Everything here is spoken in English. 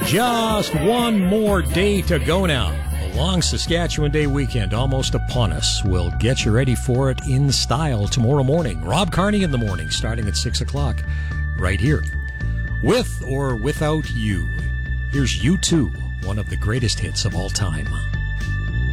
Just one more day to go now. The long Saskatchewan Day weekend almost upon us. We'll get you ready for it in style tomorrow morning. Rob Carney in the morning, starting at 6 o'clock, right here. With or without you. Here's U2, one of the greatest hits of all time.